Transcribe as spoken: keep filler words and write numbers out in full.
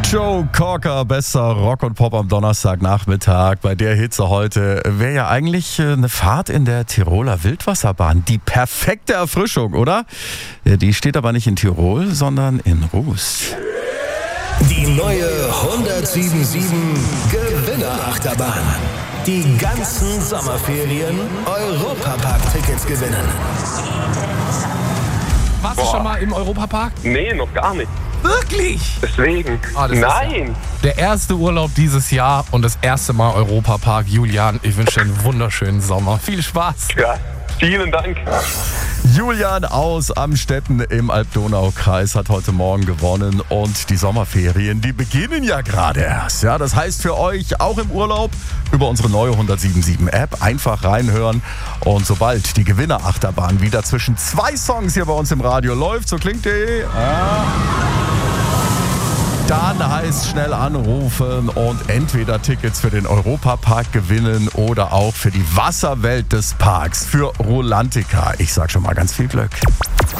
Joe Cocker, bester Rock und Pop am Donnerstagnachmittag. Bei der Hitze heute wäre ja eigentlich eine Fahrt in der Tiroler Wildwasserbahn die perfekte Erfrischung, oder? Die steht aber nicht in Tirol, sondern in Rust. Die neue hundertsieben Gewinner-Achterbahn. Die ganzen Sommerferien Europapark-Tickets gewinnen. Warst du schon mal im Europapark? Nee, noch gar nicht. Wirklich? Deswegen. Ah, das Nein. Ist der erste Urlaub dieses Jahr und das erste Mal Europapark. Julian, ich wünsche dir einen wunderschönen Sommer. Viel Spaß. Ja, vielen Dank. Julian aus Amstetten im Alb-Donau-Kreis hat heute Morgen gewonnen und die Sommerferien, die beginnen ja gerade erst. Ja, das heißt für euch auch im Urlaub über unsere neue hundertsieben App einfach reinhören und sobald die Gewinner-Achterbahn wieder zwischen zwei Songs hier bei uns im Radio läuft, so klingt die, ah, dann heißt schnell anrufen und entweder Tickets für den Europapark gewinnen oder auch für die Wasserwelt des Parks, für Rolantica. Ich sag schon mal ganz viel Glück.